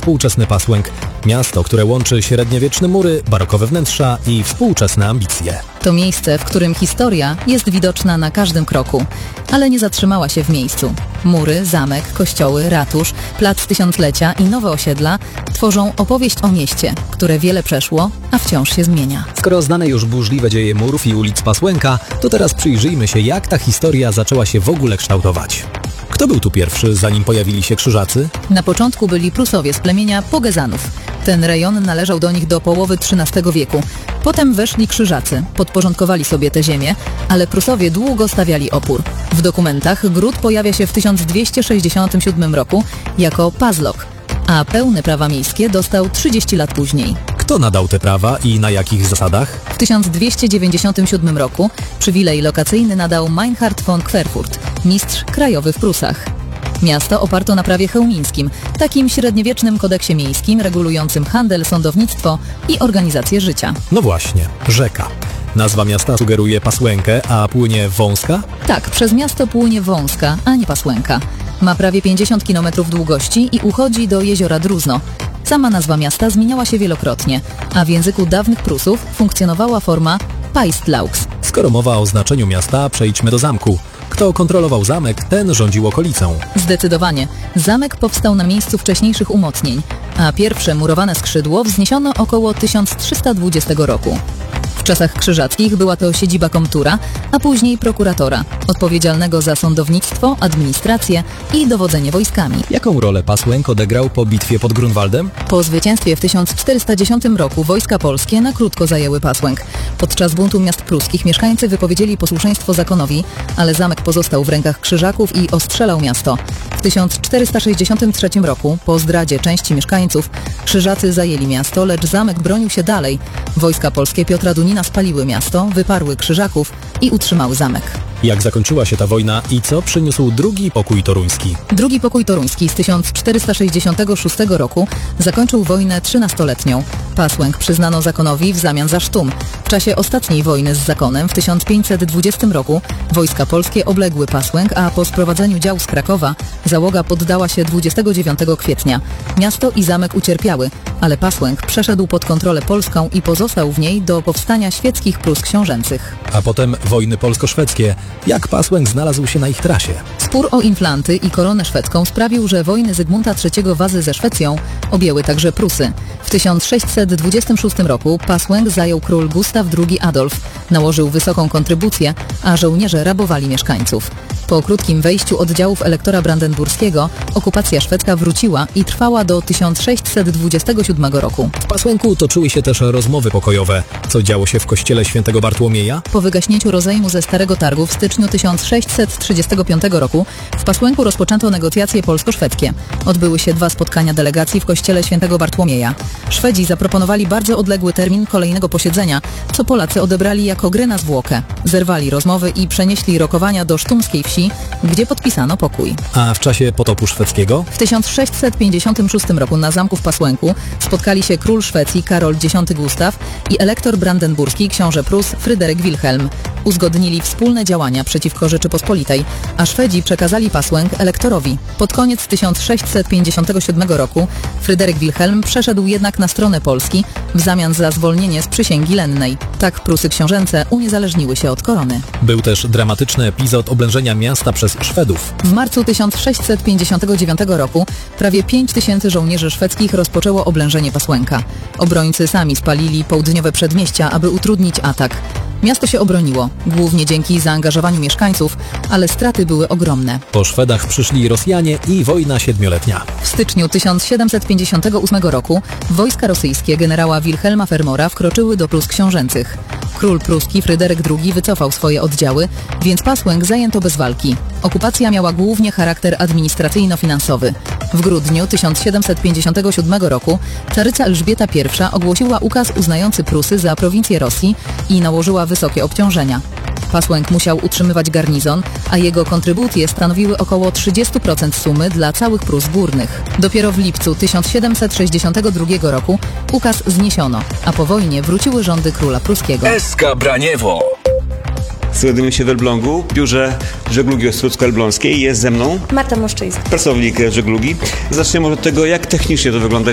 współczesny Pasłęk. Miasto, które łączy średniowieczne mury, barokowe wnętrza i współczesne ambicje. To miejsce, w którym historia jest widoczna na każdym kroku, ale nie zatrzymała się w miejscu. Mury, zamek, kościoły, ratusz, plac tysiąclecia i nowe osiedla tworzą opowieść o mieście, które wiele przeszło, a wciąż się zmienia. Skoro znane już burzliwe dzieje murów i ulic Pasłęka, to teraz przyjrzyjmy się, jak ta historia zaczęła się w ogóle kształtować. Kto był tu pierwszy, zanim pojawili się Krzyżacy? Na początku byli Prusowie z plemienia Pogezanów. Ten rejon należał do nich do połowy XIII wieku. Potem weszli Krzyżacy, podporządkowali sobie te ziemię, ale Prusowie długo stawiali opór. W dokumentach gród pojawia się w 1267 roku jako Pazlok, a pełne prawa miejskie dostał 30 lat później. Kto nadał te prawa i na jakich zasadach? W 1297 roku przywilej lokacyjny nadał Meinhard von Querfurt, mistrz krajowy w Prusach. Miasto oparto na prawie chełmińskim, takim średniowiecznym kodeksie miejskim regulującym handel, sądownictwo i organizację życia. No właśnie, rzeka. Nazwa miasta sugeruje Pasłękę, a płynie Wąska? Tak, przez miasto płynie Wąska, a nie Pasłęka. Ma prawie 50 km długości i uchodzi do jeziora Druzno. Sama nazwa miasta zmieniała się wielokrotnie, a w języku dawnych Prusów funkcjonowała forma Paistlaux. Skoro mowa o znaczeniu miasta, przejdźmy do zamku. Kto kontrolował zamek, ten rządził okolicą. Zdecydowanie. Zamek powstał na miejscu wcześniejszych umocnień, a pierwsze murowane skrzydło wzniesiono około 1320 roku. W czasach krzyżackich była to siedziba komtura, a później prokuratora, odpowiedzialnego za sądownictwo, administrację i dowodzenie wojskami. Jaką rolę Pasłęk odegrał po bitwie pod Grunwaldem? Po zwycięstwie w 1410 roku wojska polskie na krótko zajęły Pasłęk. Podczas buntu miast pruskich mieszkańcy wypowiedzieli posłuszeństwo zakonowi, ale zamek pozostał w rękach Krzyżaków i ostrzelał miasto. W 1463 roku, po zdradzie części mieszkańców, Krzyżacy zajęli miasto, lecz zamek bronił się dalej. Wojska polskie Piotra Dunina spaliły miasto, wyparły Krzyżaków i utrzymały zamek. Jak zakończyła się ta wojna i co przyniósł drugi pokój toruński? Drugi pokój toruński z 1466 roku zakończył wojnę 13-letnią. Pasłęk przyznano zakonowi w zamian za sztum. W czasie ostatniej wojny z zakonem w 1520 roku wojska polskie obległy Pasłęk, a po sprowadzeniu dział z Krakowa załoga poddała się 29 kwietnia. Miasto i zamek ucierpiały, ale Pasłęk przeszedł pod kontrolę polską i pozostał w niej do powstania świeckich Prus książęcych. A potem wojny polsko-szwedzkie. Jak Pasłęk znalazł się na ich trasie? Spór o Inflanty i koronę szwedzką sprawił, że wojny Zygmunta III Wazy ze Szwecją objęły także Prusy. W 1626 roku Pasłęk zajął król Gustaw II Adolf, nałożył wysoką kontrybucję, a żołnierze rabowali mieszkańców. Po krótkim wejściu oddziałów elektora brandenburskiego okupacja szwedzka wróciła i trwała do 1627 roku. W Pasłęku toczyły się też rozmowy pokojowe. Co działo się w kościele świętego Bartłomieja? Po wygaśnięciu rozejmu ze Starego Targu w styczniu 1635 roku w Pasłęku rozpoczęto negocjacje polsko-szwedzkie. Odbyły się 2 spotkania delegacji w kościele świętego Bartłomieja. Szwedzi zaproponowali bardzo odległy termin kolejnego posiedzenia, co Polacy odebrali jako grę na zwłokę. Zerwali rozmowy i przenieśli rokowania do sztumskiej wsi, gdzie podpisano pokój. A w czasie potopu szwedzkiego? W 1656 roku na zamku w Pasłęku spotkali się król Szwecji Karol X Gustaw i elektor brandenburski książę Prus Fryderyk Wilhelm. Uzgodnili wspólne działania przeciwko Rzeczypospolitej, a Szwedzi przekazali Pasłęk elektorowi. Pod koniec 1657 roku Fryderyk Wilhelm przeszedł jednak na stronę Polski w zamian za zwolnienie z przysięgi lennej. Tak Prusy książęce uniezależniły się od korony. Był też dramatyczny epizod oblężenia miasta przez Szwedów. W marcu 1659 roku prawie 5000 żołnierzy szwedzkich rozpoczęło oblężenie Pasłęka. Obrońcy sami spalili południowe przedmieścia, aby utrudnić atak. Miasto się obroniło, głównie dzięki zaangażowaniu mieszkańców, ale straty były ogromne. Po Szwedach przyszli Rosjanie i wojna siedmioletnia. W styczniu 1758 roku wojska rosyjskie generała Wilhelma Fermora wkroczyły do Prus książęcych. Król pruski Fryderyk II wycofał swoje oddziały, więc Pasłęk zajęto bez walki. Okupacja miała głównie charakter administracyjno-finansowy. W grudniu 1757 roku caryca Elżbieta I ogłosiła ukaz uznający Prusy za prowincję Rosji i nałożyła wysokie obciążenia. Pasłęk musiał utrzymywać garnizon, a jego kontrybucje stanowiły około 30% sumy dla całych Prus górnych. Dopiero w lipcu 1762 roku ukaz zniesiono, a po wojnie wróciły rządy króla pruskiego. SK Braniewo. Znajdujemy się w Elblągu, w biurze żeglugi Ostrucko-Elbląskiej. Jest ze mną Marta Moszczyńska, pracownik żeglugi. Zaczniemy może od tego, jak technicznie to wygląda.